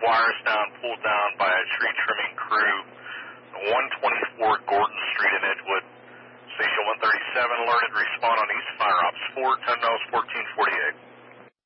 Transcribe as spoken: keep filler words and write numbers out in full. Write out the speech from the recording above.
wires down, pulled down by a tree trimming crew, one twenty-four Gordon Street in Edgewood. Station one thirty-seven alerted, respond on East Fire Ops four, ten knows, fourteen forty-eight.